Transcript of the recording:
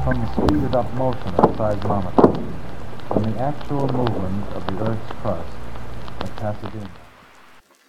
from the speeded-up motion of the seismometer, from the actual movement of the Earth's crust at Pasadena.